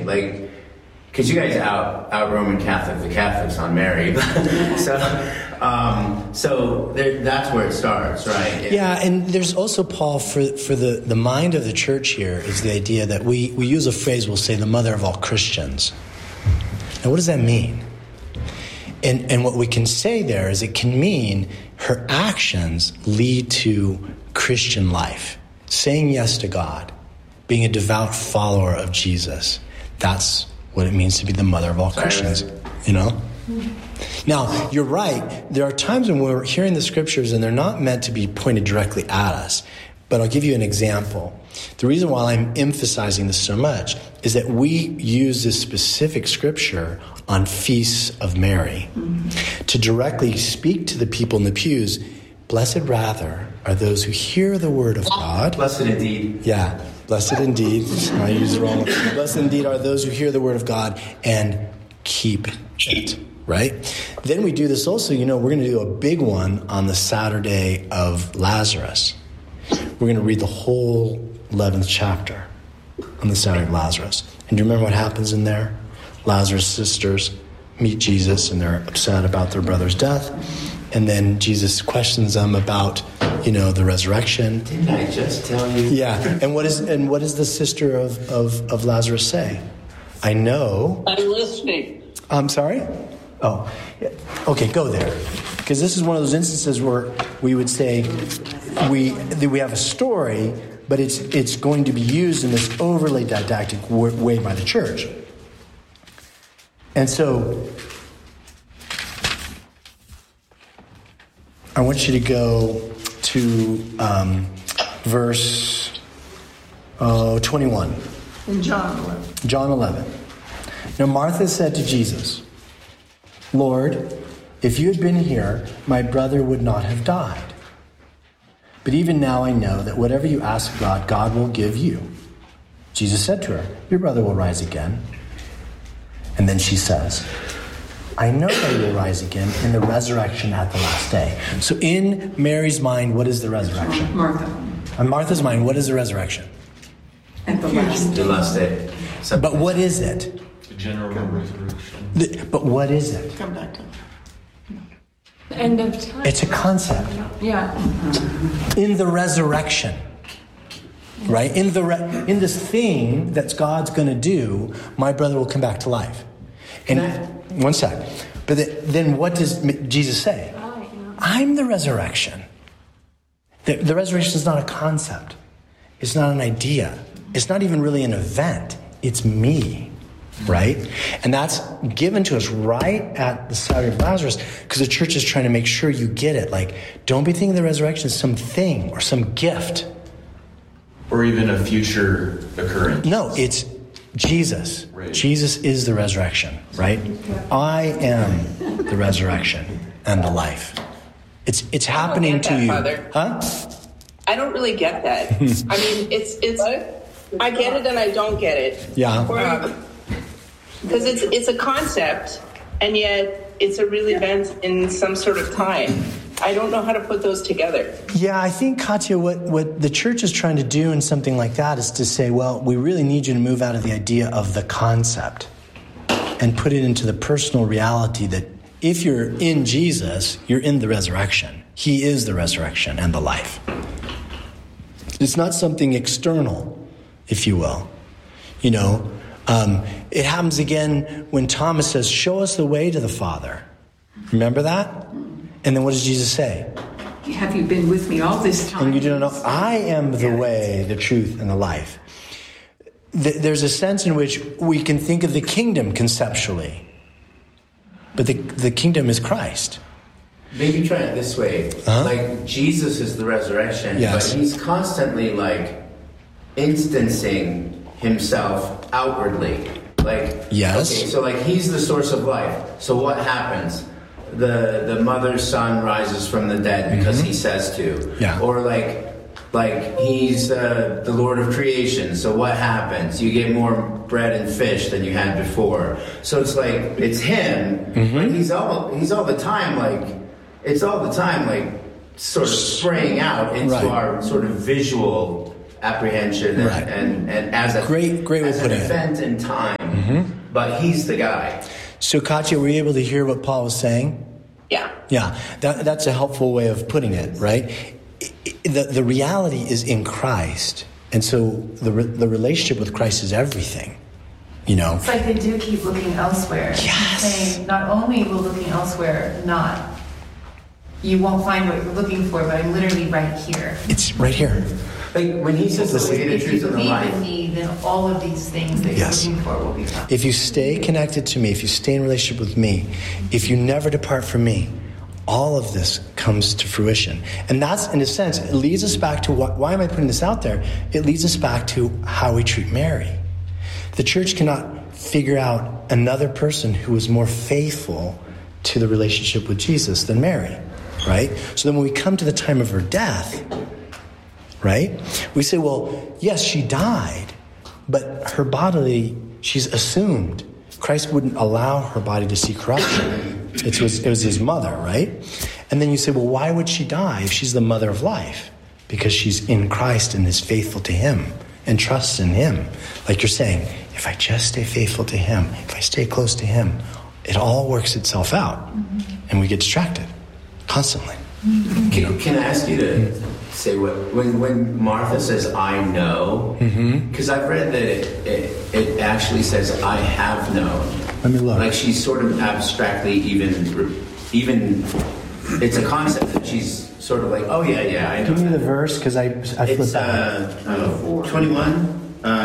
like, because you guys out Roman Catholic the Catholics on Mary, so that's where it starts, right? Yeah, and there's also, Paul, for the mind of the church here is the idea that we use a phrase, we'll say the mother of all Christians. Now, what does that mean? And what we can say there is it can mean her actions lead to Christian life, saying yes to God, being a devout follower of Jesus. That's what it means to be the mother of all Christians, you know? Now, you're right. There are times when we're hearing the scriptures and they're not meant to be pointed directly at us. But I'll give you an example. The reason why I'm emphasizing this so much is that we use this specific scripture on feasts of Mary to directly speak to the people in the pews. Blessed rather are those who hear the word of God. Blessed indeed. Yeah, blessed indeed. I used the wrong one. Blessed indeed are those who hear the word of God and keep it, right? Then we do this also, we're going to do a big one on the Saturday of Lazarus. We're going to read the whole 11th chapter on the Saturday of Lazarus. And do you remember what happens in there? Lazarus' sisters meet Jesus and they're upset about their brother's death. And then Jesus questions them about, the resurrection. Didn't I just tell you? Yeah. And what does the sister of Lazarus say? I know. I'm listening. I'm sorry? Oh, yeah. Okay, go there. Because this is one of those instances where we would say we have a story, but it's going to be used in this overly didactic way by the church. And so I want you to go to verse 21. In John 11. John 11. Now Martha said to Jesus, Lord, if you had been here, my brother would not have died. But even now I know that whatever you ask of God, God will give you. Jesus said to her, your brother will rise again. And then she says, I know that he will rise again in the resurrection at the last day. So in Mary's mind, what is the resurrection? Martha. On Martha's mind, what is the resurrection? At the last The last day. But what is it? The general resurrection. But what is it? Come back to The end of time. It's a concept. Yeah. In the resurrection, right? In this thing that God's going to do, my brother will come back to life. And one sec. But then what does Jesus say? I'm the resurrection. The resurrection is not a concept. It's not an idea. It's not even really an event. It's me, right? And that's given to us right at the Saturday of Lazarus because the church is trying to make sure you get it. Like, don't be thinking the resurrection is some thing or some gift. Or even a future occurrence. No, it's Jesus. Right. Jesus is the resurrection, right? I am the resurrection and the life. It's happening to you. Father. Huh? I don't really get that. I mean, it's. I get it and I don't get it. Yeah. Because it's a concept, and yet it's a real event in some sort of time. I don't know how to put those together. Yeah, I think, Katya, what the church is trying to do in something like that is to say, well, we really need you to move out of the idea of the concept and put it into the personal reality that if you're in Jesus, you're in the resurrection. He is the resurrection and the life. It's not something external, if you will. It happens again when Thomas says, show us the way to the Father. Remember that? And then what does Jesus say? Have you been with me all this time? And you don't know, I am the way, the truth, and the life. There's a sense in which we can think of the kingdom conceptually. But the kingdom is Christ. Maybe try it this way. Huh? Like, Jesus is the resurrection, Yes. but he's constantly, instancing himself outwardly. Yes. Okay, so, he's the source of life. So what happens? The mother's son rises from the dead because he says to. Yeah. Or, he's the Lord of creation. So what happens? You get more bread and fish than you had before. So it's him, but he's all the time, it's all the time, sort of spraying out into our sort of visual apprehension and as a great way as of an putting it. event in time. but he's the guy. So, Katya, were you able to hear what Paul was saying? Yeah. Yeah, that's a helpful way of putting it, right? The reality is in Christ. And so the relationship with Christ is everything, you know? It's like they do keep looking elsewhere. Yes. Saying, not only will looking elsewhere, you won't find what you're looking for, but I'm literally right here. It's right here. Like when he says the way, the If you truth, and the believe life. in me, then all of these things that Yes. you're looking for will be found. If you stay connected to me, if you stay in relationship with me, if you never depart from me, all of this comes to fruition. And that's, in a sense, it leads us back to why am I putting this out there? It leads us back to how we treat Mary. The church cannot figure out another person who is more faithful to the relationship with Jesus than Mary, right? So then when we come to the time of her death, right, we say, well, yes, she died, but her bodily, she's assumed. Christ wouldn't allow her body to see corruption. It was his mother, right? And then you say, well, why would she die if she's the mother of life? Because she's in Christ and is faithful to him and trusts in him. Like you're saying, if I just stay faithful to him, if I stay close to him, it all works itself out. And we get distracted constantly. Can I ask you to say when Martha says "I know"? Because I've read that it actually says "I have known." Let me look. Like she's sort of abstractly even. It's a concept that she's sort of like, oh yeah, I know. Give me the that. verse, because I flipped It's that. 21,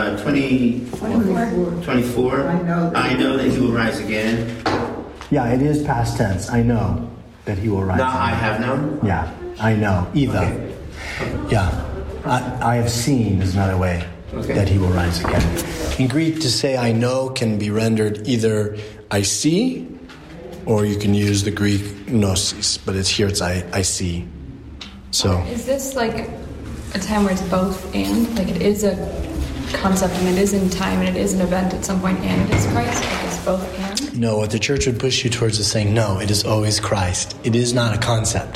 24. I know that he will rise again. Yeah, it is past tense. I know that he will rise. Not I again. have known. Yeah, I know. Either. Okay. Yeah. I have seen is another way Okay. that he will rise again. In Greek, to say I know can be rendered either I see, or you can use the Greek gnosis, but it's I see. So, Is this like a time where it's both and? Like it is a concept and it is in time and it is an event at some point and it is Christ? Like it's both and? no, what the church would push you towards is saying, no, it is always Christ. It is not a concept.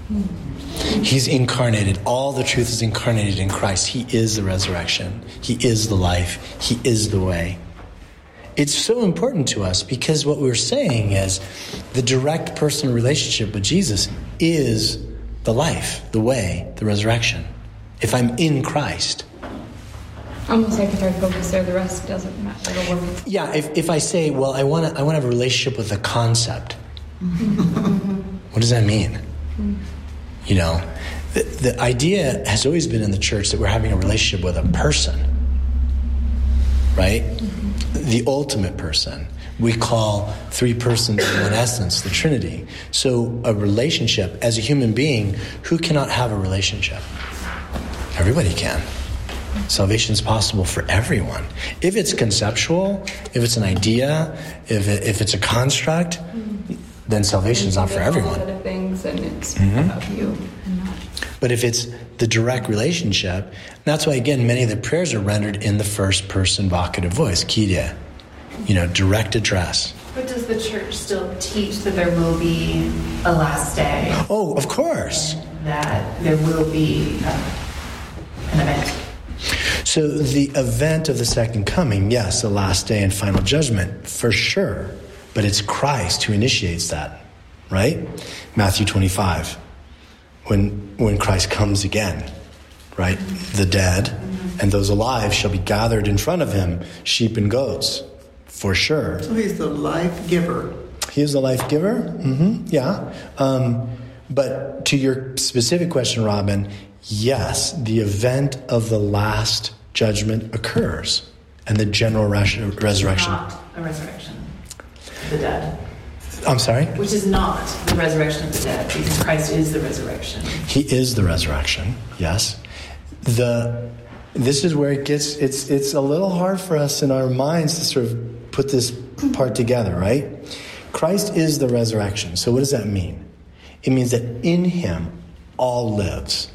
He's incarnated. All the truth is incarnated in Christ. He is the resurrection. He is the life. He is the way. It's so important to us because what we're saying is the direct personal relationship with Jesus is the life, the way, the resurrection. If I'm in Christ. Almost like if I focus there, the rest doesn't matter. It'll work. Yeah, if I say, well, I want to have a relationship with a concept. What does that mean? You know, the idea has always been in the church that we're having a relationship with a person, right? The ultimate person. We call three persons in one essence, the Trinity. So a relationship, as a human being, who cannot have a relationship? Everybody can. Salvation is possible for everyone. If it's conceptual, if it's an idea, if it's a construct, then salvation is not for everyone. Other things and it's about you and not. But if it's the direct relationship, that's why, again, many of the prayers are rendered in the first person vocative voice, Kyrie. You know, direct address. But does the church still teach that there will be a last day? Oh, of course. That there will be an event? So the event of the second coming, yes, the last day and final judgment, for sure. But it's Christ who initiates that, right? Matthew 25, when Christ comes again, right? The dead and those alive shall be gathered in front of him, sheep and goats, for sure. So he's the life giver. He is the life giver? Yeah. But to your specific question, Robin, yes, the event of the last judgment occurs and the general resurrection. Not a resurrection of the dead. I'm sorry? Which is not the resurrection of the dead, because Christ is the resurrection. He is the resurrection, yes. This is where it gets, it's a little hard for us in our minds to sort of put this part together, right? Christ is the resurrection. So what does that mean? It means that in him all lives.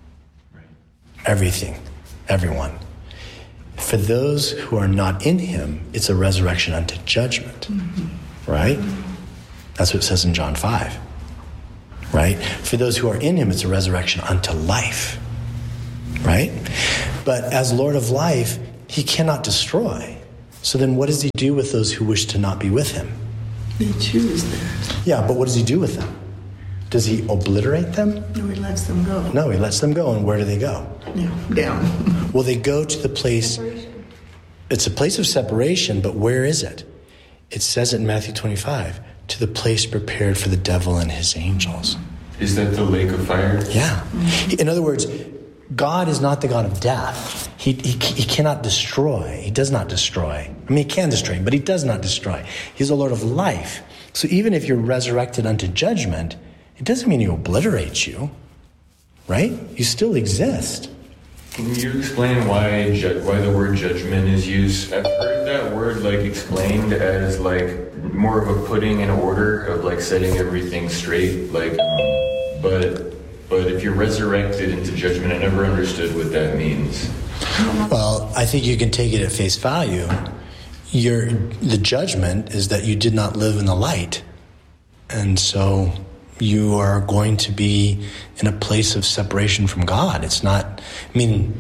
Everything, everyone. For those who are not in him, it's a resurrection unto judgment, right? That's what it says in John 5, right? For those who are in him, it's a resurrection unto life, right? But as Lord of life, he cannot destroy. So then what does he do with those who wish to not be with him? They choose that. Yeah, but what does he do with them? Does he obliterate them? No, he lets them go. No, he lets them go. And where do they go? Yeah, down. Well, they go to the place. It's a place of separation, but where is it? It says it in Matthew 25, to the place prepared for the devil and his angels. Is that the lake of fire? Yeah. In other words, God is not the God of death. He cannot destroy. He does not destroy. I mean, he can destroy, but he does not destroy. He's the Lord of life. So even if you're resurrected unto judgment, it doesn't mean he obliterates you, right? You still exist. Can you explain why the word judgment is used? I've heard that word like explained as like more of a putting in order of like setting everything straight. Like, but if you're resurrected into judgment, I never understood what that means. Well, I think you can take it at face value. The judgment is that you did not live in the light, and so you are going to be in a place of separation from God. It's not, I mean...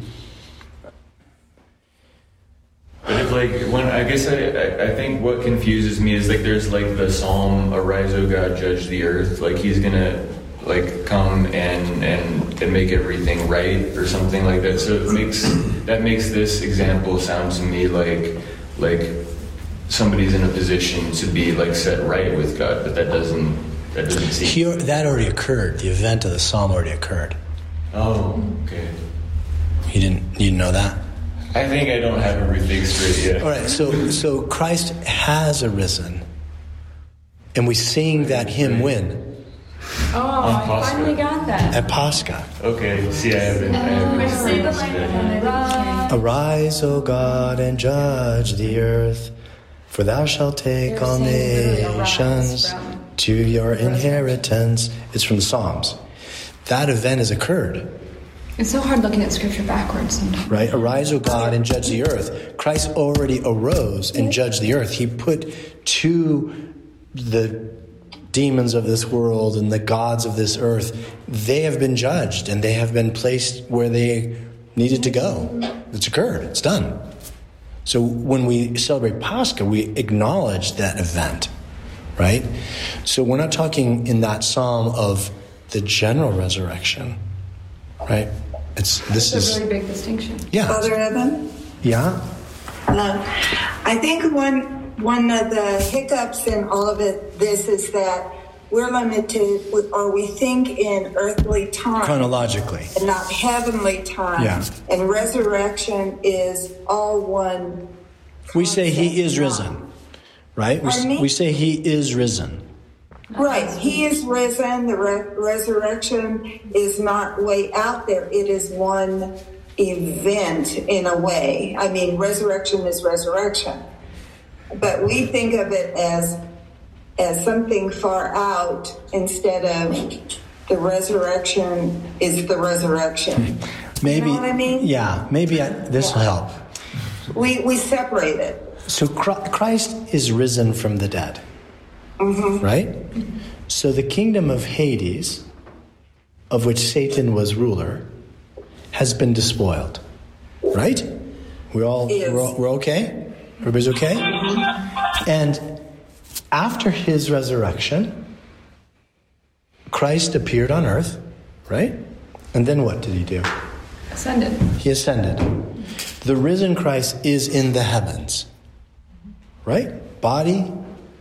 But if I think what confuses me is like there's like the Psalm, "Arise, O God, judge the earth." Like he's gonna like come and make everything right or something like that. So that makes this example sound to me like somebody's in a position to be like set right with God, but that doesn't seem... That already occurred. The event of the psalm already occurred. Oh, okay. You didn't know that? I think I don't have everything straight yet. All right, so Christ has arisen, and we sing that hymn when? Oh, I finally got that. At Pascha. Okay, see, I haven't Arise, O God, and judge the earth, for thou shalt take all nations to your inheritance. It's from the Psalms. That event has occurred. It's so hard looking at scripture backwards sometimes. Right? Arise, O God, and judge the earth. Christ already arose and judged the earth. He put to the demons of this world and the gods of this earth, they have been judged and they have been placed where they needed to go. It's occurred. It's done. So when we celebrate Pascha, we acknowledge that event, right? So we're not talking in that psalm of the general resurrection, right? This is a really big distinction. Yeah. Father Evan? Yeah. I think one of the hiccups in all of this is that we're limited, or we think in earthly time. Chronologically. And not heavenly time. Yeah. And resurrection is all one. We say he is risen, right? We say he is risen. Right. He is risen. The resurrection is not way out there. It is one event in a way. I mean, resurrection is resurrection. But we think of it as something far out instead of the resurrection is the resurrection. Maybe, you know what I mean? Yeah, maybe this will help. We separate it. So Christ is risen from the dead, right? So the kingdom of Hades, of which Satan was ruler, has been despoiled, right? We're okay? Everybody's okay? And after his resurrection, Christ appeared on earth, right? And then what did he do? Ascended. He ascended. The risen Christ is in the heavens, right? Body,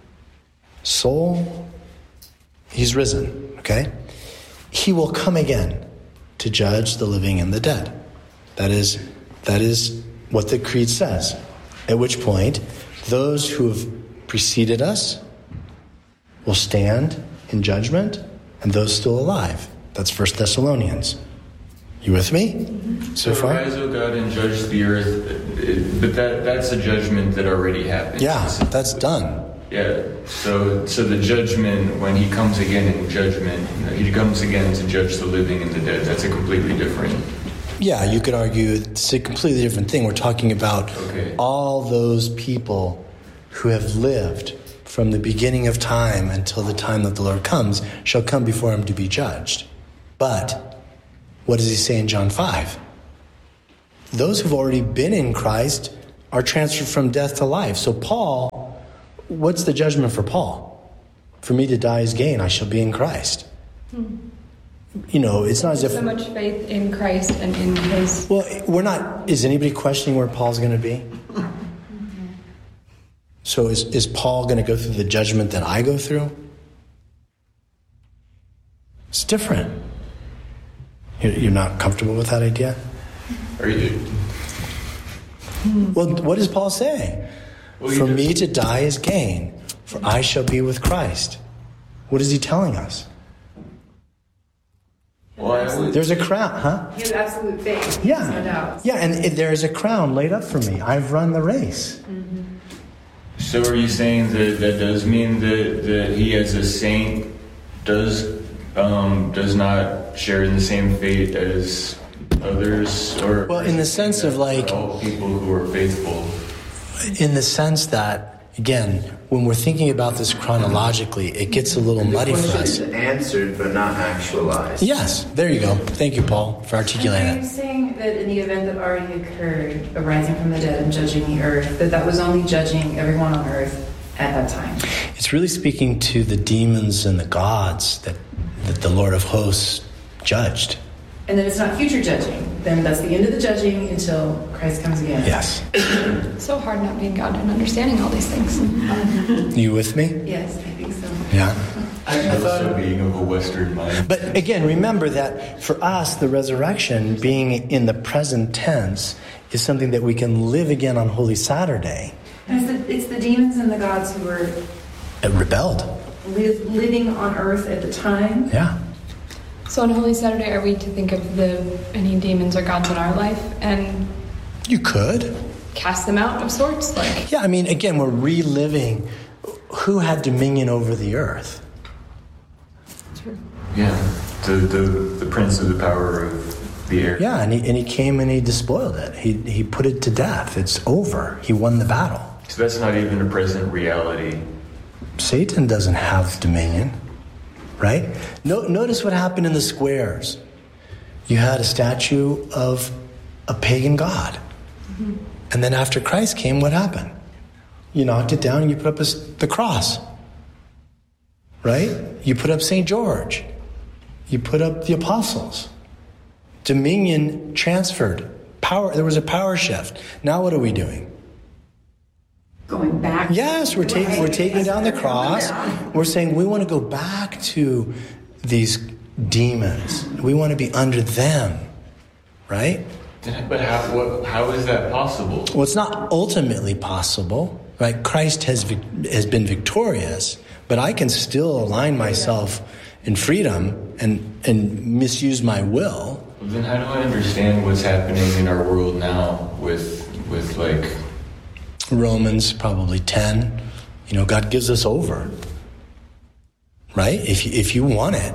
soul, he's risen, okay? He will come again to judge the living and the dead. That is what the creed says. At which point, those who have preceded us will stand in judgment, and those still alive. That's 1 Thessalonians. You with me so far? Arise, O God, and judge the earth. But that's a judgment that already happened. Yeah, that's done. Yeah. So the judgment, when he comes again in judgment, he comes again to judge the living and the dead. That's a completely different... Yeah, you could argue it's a completely different thing. We're talking about all those people who have lived from the beginning of time until the time that the Lord comes shall come before him to be judged. But what does he say in John 5? Those who've already been in Christ are transferred from death to life. So Paul, what's the judgment for Paul? For me to die is gain. I shall be in Christ. You know, it's not as if... So much faith in Christ and in his... Well, we're not... Is anybody questioning where Paul's going to be? So is Paul going to go through the judgment that I go through? It's different. You're not comfortable with that idea? Are you? Well, what does Paul say? Well, for me to die is gain, for I shall be with Christ. What is he telling us? Well, There's a crown, huh? He has absolute faith. Yeah. No doubt. Yeah, and there is a crown laid up for me. I've run the race. So are you saying that does mean that he as a saint does not share in the same fate as others, or Well, in the sense of like, all people who are faithful? in the sense that, again, when we're thinking about this chronologically, it gets a little muddy for us. Question is answered but not actualized. Yes, there you go. Thank you, Paul, for Are articulating you that. saying that in the event that already occurred, of rising from the dead and judging the earth, that was only judging everyone on earth at that time? It's really speaking to the demons and the gods that the Lord of hosts judged. And then it's not future judging. Then that's the end of the judging until Christ comes again. Yes. It's so hard not being God and understanding all these things. You with me? Yes, I think so. Yeah. Also being of a Western mind. But again, remember that for us, the resurrection, being in the present tense, is something that we can live again on Holy Saturday. And it's the demons and the gods who were It rebelled. living on earth at the time. Yeah. So on Holy Saturday, are we to think of any demons or gods in our life and You could. cast them out of sorts? Like, Yeah, I mean, again, we're reliving who had dominion over the earth. Yeah, the prince of the power of the air. Yeah, and he came and he despoiled it. He put it to death. It's over. He won the battle. So that's not even a present reality. Satan doesn't have dominion, right? Notice what happened in the squares. You had a statue of a pagan god. Mm-hmm. And then after Christ came, what happened? You knocked it down and you put up the cross, right? You put up St. George. You put up the apostles. Dominion transferred. Power. There was a power shift. Now what are we doing? Going back. Yes, we're taking down the cross. We're saying we want to go back to these demons. We want to be under them, right? But how is that possible? Well, it's not ultimately possible, right? Christ has been victorious, but I can still align myself in freedom and misuse my will. Then how do I understand what's happening in our world now with like... Romans probably 10. You know, God gives us over, right? If you want it,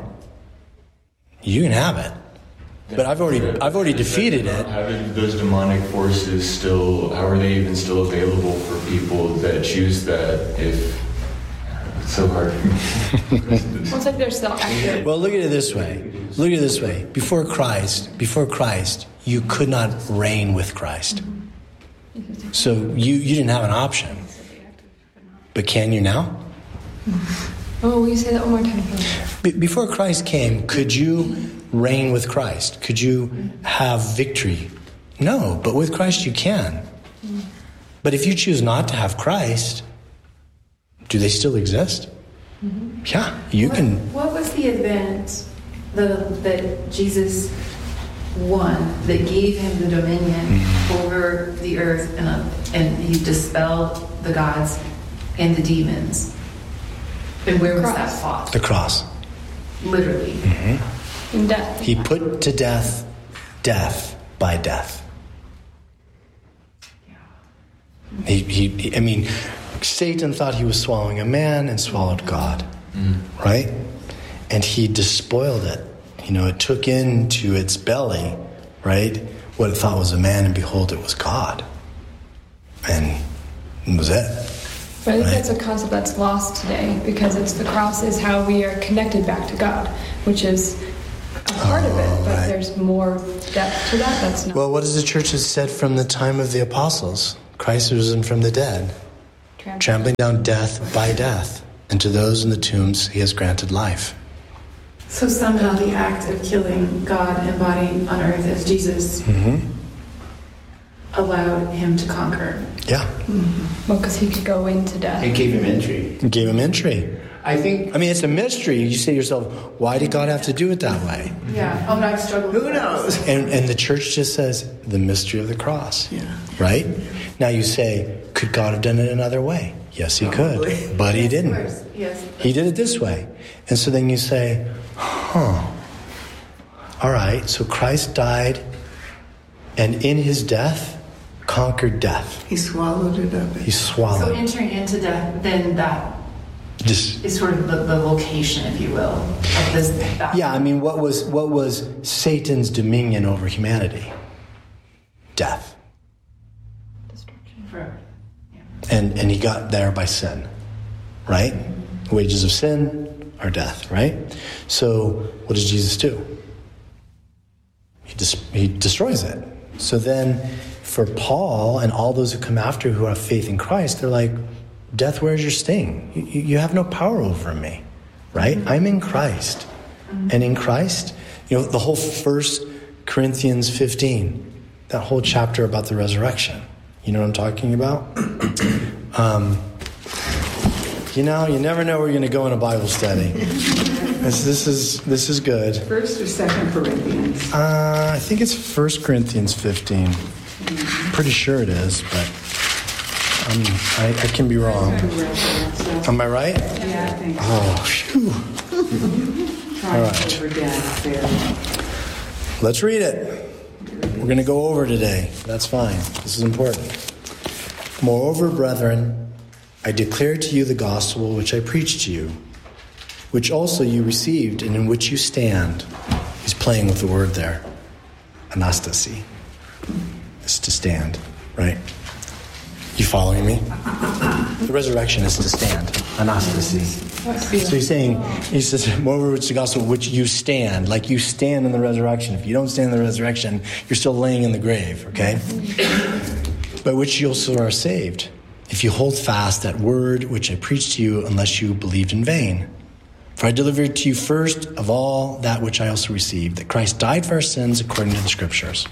you can have it. But I've already defeated it. How do those demonic forces how are they even still available for people that choose that if it's so hard? well, it's like they're still active. Well, look at it this way. Before Christ, you could not reign with Christ. So you didn't have an option. But can you now? Oh, will you say that one more time, please? Before Christ came, could you reign with Christ? Could you have victory? No, but with Christ you can. But if you choose not to have Christ, do they still exist? Mm-hmm. Yeah, you can. What was the event that Jesus won that gave him the dominion over the earth and he dispelled the gods and the demons? And where was that fought? The cross. Literally. Mm-hmm. In death. He put to death by death. I mean, Satan thought he was swallowing a man and swallowed God, right? And he despoiled it. You know, it took into its belly, right, what it thought was a man, and behold, it was God. And it was it. But I think that's a concept that's lost today because the cross is how we are connected back to God, which is a part of it, but there's more depth to that. That's not. Well, what does the church have said from the time of the apostles? Christ was risen from the dead, trampling down death by death, and to those in the tombs he has granted life. So somehow the act of killing God embodied on earth as Jesus allowed him to conquer. Yeah. Well, because he could go into death. It gave him entry. It gave him entry. I think. I mean, it's a mystery. You say to yourself, why did God have to do it that way? Yeah. Oh, no, I've struggled. Who knows? And the church just says, the mystery of the cross. Yeah. Right? Now you say, could God have done it another way? Yes, he could. But he didn't. Yes. He did it this way. And so then you say, all right, so Christ died and in his death conquered death. He swallowed it up. He So swallowed. entering into death, then that Just, is sort of the location, if you will, of this battle. yeah, I mean, what was Satan's dominion over humanity? Death. Forever. And he got there by sin, right? Wages of sin are death, right? So what does Jesus do? He destroys it. So then for Paul and all those who come after who have faith in Christ, they're like, death, where's your sting? You have no power over me, right? I'm in Christ. And in Christ, the whole 1 Corinthians 15, that whole chapter about the resurrection. You know what I'm talking about? You never know where you're going to go in a Bible study. This is good. First or Second Corinthians? I think it's 1 Corinthians 15. Pretty sure it is, but I can be wrong. Am I right? Yeah, I think so. Oh, phew. All right. Let's read it. We're going to go over today. That's fine. This is important. Moreover, brethren, I declare to you the gospel which I preached to you, which also you received and in which you stand. He's playing with the word there. Anastasi. It's to stand, right? You following me? The resurrection is to stand. Anastasi. So he says, moreover, which the gospel which you stand. Like you stand in the resurrection. If you don't stand in the resurrection, you're still laying in the grave, okay? By which you also are saved, if you hold fast that word which I preached to you, unless you believed in vain. For I delivered to you first of all that which I also received, that Christ died for our sins according to the Scriptures,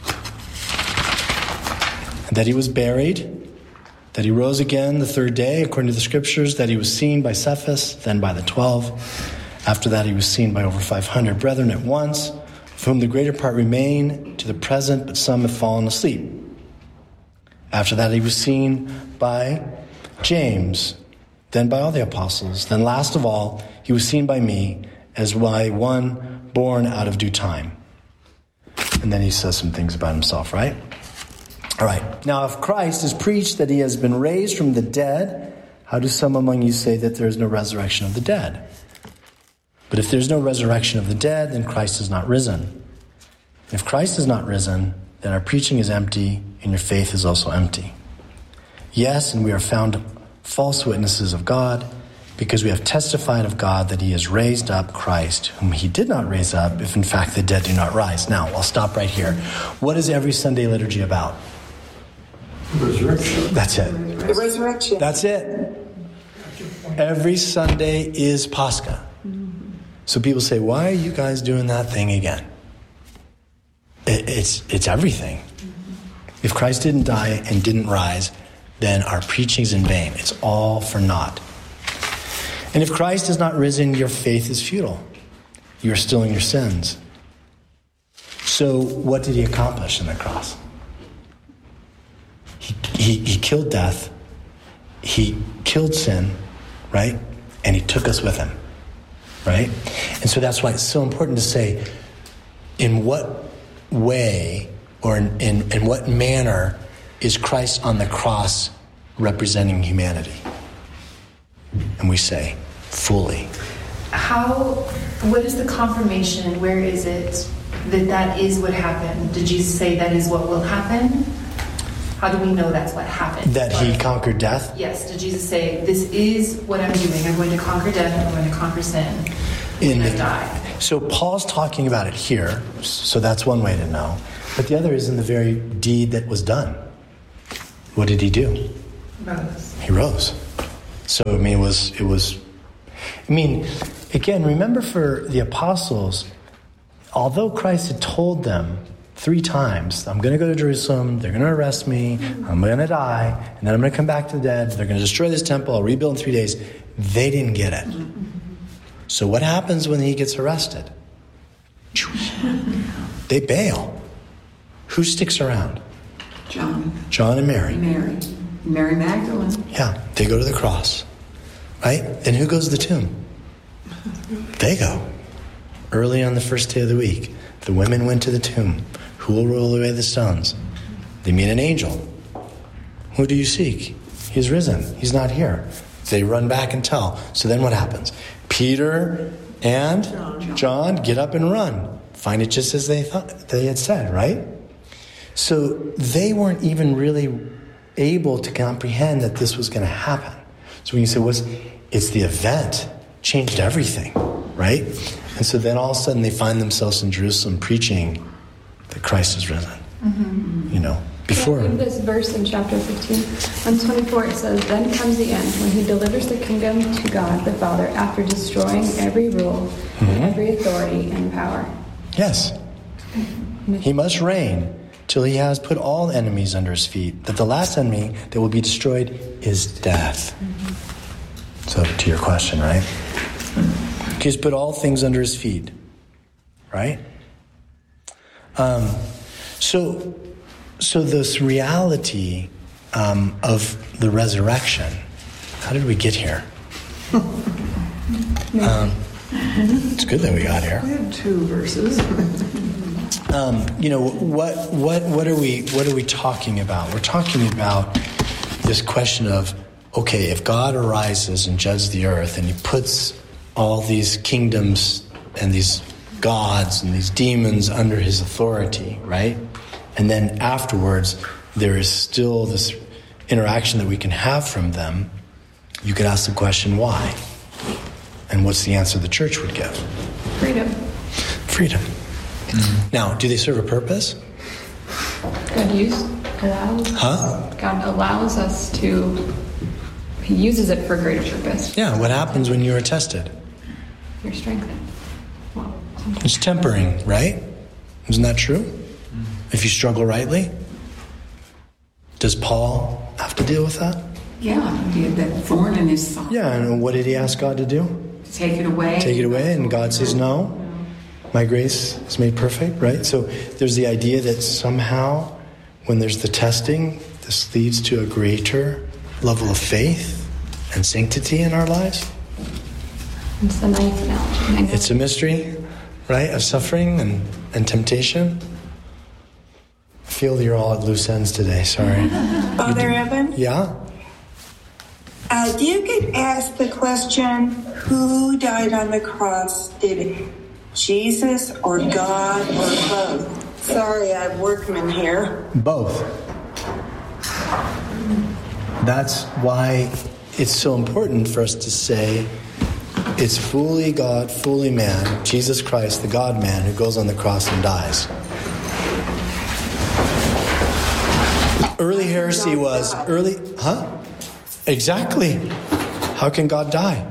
and that he was buried, that he rose again the third day according to the Scriptures, that he was seen by Cephas, then by the 12. After that he was seen by over 500 brethren at once, of whom the greater part remain to the present, but some have fallen asleep. After that he was seen by James, then by all the apostles. Then last of all, he was seen by me as by one born out of due time. And then he says some things about himself, right? All right. Now, if Christ is preached that he has been raised from the dead, how do some among you say that there is no resurrection of the dead? But if there's no resurrection of the dead, then Christ is not risen. If Christ is not risen, then our preaching is empty, and your faith is also empty. Yes, and we are found false witnesses of God, because we have testified of God that he has raised up Christ, whom he did not raise up, if in fact the dead do not rise. Now, I'll stop right here. What is every Sunday liturgy about? Resurrection. That's it. The resurrection. That's it. Every Sunday is Pascha. So people say, why are you guys doing that thing again? It's everything. If Christ didn't die and didn't rise, then our preaching's in vain. It's all for naught. And if Christ is not risen, your faith is futile. You're still in your sins. So what did he accomplish in the cross? He killed death. He killed sin, right? And he took us with him, right? And so that's why it's so important to say, in what way or in what manner is Christ on the cross representing humanity? And we say, fully. What is the confirmation? Where is it that is what happened? Did Jesus say that is what will happen? How do we know that's what happened? That he conquered death? Yes. Did Jesus say, this is what I'm doing? I'm going to conquer death. I'm going to conquer sin. I'm going to die. So Paul's talking about it here. So that's one way to know. But the other is in the very deed that was done. what did he do? Rose. He rose. So, I mean, again, remember for the apostles, although Christ had told them 3 times, I'm going to go to Jerusalem, they're going to arrest me, I'm going to die, and then I'm going to come back to the dead, they're going to destroy this temple, I'll rebuild in 3 days. They didn't get it. So what happens when he gets arrested? They bail. Who sticks around? John and Mary. Mary Magdalene. Yeah, they go to the cross. Right? And who goes to the tomb? They go. Early on the first day of the week, the women went to the tomb. Who will roll away the stones? They meet an angel. Who do you seek? He's risen. He's not here. They run back and tell. So then what happens? Peter and John get up and run. Find it just as they thought they had said, right? So they weren't even really able to comprehend that this was going to happen. So when you say, it's the event, changed everything, right? And so then all of a sudden they find themselves in Jerusalem preaching that Christ is risen. You know, before. In this verse in chapter 15, on 24, it says, "Then comes the end, when he delivers the kingdom to God the Father after destroying every rule, and every authority and power." Yes. He must reign till he has put all enemies under his feet. That the last enemy that will be destroyed is death. So to your question, right? He's put all things under his feet. Right? So this reality of the resurrection, how did we get here? It's good that we got here. We have 2 verses. What are we talking about? We're talking about this question of, okay, if God arises and judges the earth and he puts all these kingdoms and these gods and these demons under his authority, right? And then afterwards, there is still this interaction that we can have from them. You could ask the question, why? And what's the answer the church would give? Freedom. Freedom. Now, do they serve a purpose? God allows us to, he uses it for a greater purpose. Yeah, what happens when you are tested? You're strengthened. Well, It's tempering, right? Isn't that true? If you struggle rightly? Does Paul have to deal with that? Yeah, he had that thorn in his side. Yeah, and what did he ask God to do? Take it away. Take it away, and God says no. My grace is made perfect, right? So there's the idea that somehow when there's the testing, this leads to a greater level of faith and sanctity in our lives. it's the knife analogy. It's a mystery, right, of suffering and temptation. I feel you're all at loose ends today, sorry. Father Evan? Yeah? Do you get asked the question, who died on the cross? Did Jesus or God or both? Sorry, I have workmen here. Both. That's why it's so important for us to say it's fully God, fully man, Jesus Christ, the God-man, who goes on the cross and dies. Early heresy was Exactly. How can God die?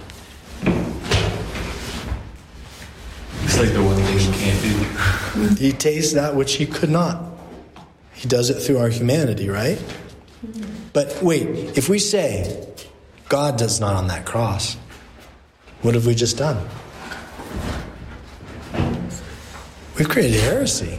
It's like the one thing he can't do. He tastes that which he could not. He does it through our humanity, right? But wait, if we say God does not on that cross, what have we just done? We've created heresy.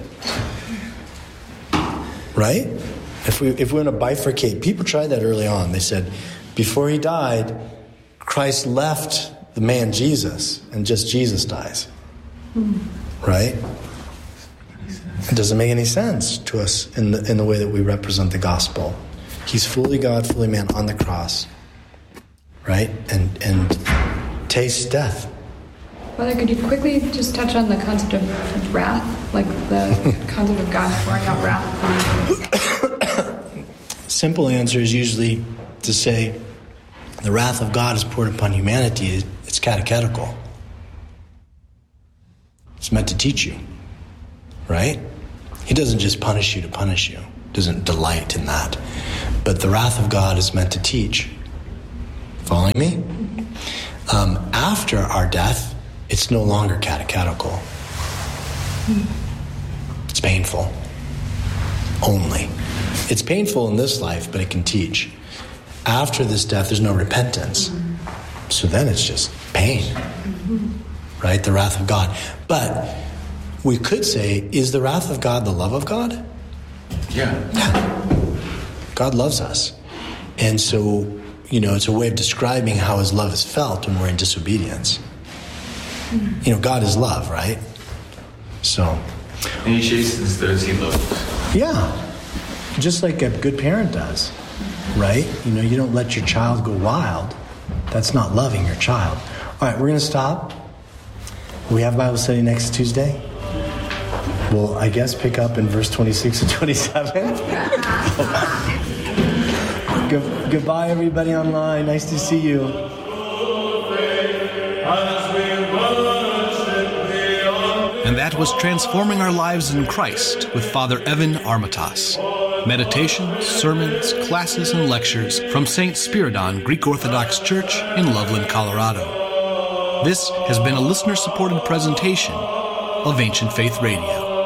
Right? If we want to bifurcate, people tried that early on. They said, before he died, Christ left the man Jesus, and just Jesus dies. Right? It doesn't make any sense to us in the way that we represent the gospel. He's fully God, fully man on the cross, right? And tastes death. Father, could you quickly just touch on the concept of wrath, like the concept of God pouring out wrath? Simple answer is usually to say the wrath of God is poured upon humanity. It's catechetical. It's meant to teach you, right? He doesn't just punish you to punish you. Doesn't delight in that. But the wrath of God is meant to teach. Following me? After our death, it's no longer catechetical. It's painful. Only. It's painful in this life, but it can teach. After this death, there's no repentance. So then it's just pain. Right? The wrath of God. But we could say, is the wrath of God the love of God? Yeah. God loves us. And so, it's a way of describing how his love is felt when we're in disobedience. God is love, right? So. And he chastens those he loves. Yeah. Just like a good parent does, right? You don't let your child go wild. That's not loving your child. All right, we're going to stop. We have Bible study next Tuesday. We'll, I guess, pick up in verse 26 and 27. Goodbye, everybody online. Nice to see you. And that was Transforming Our Lives in Christ with Father Evan Armatas. Meditations, sermons, classes, and lectures from St. Spiridon Greek Orthodox Church in Loveland, Colorado. This has been a listener-supported presentation of Ancient Faith Radio.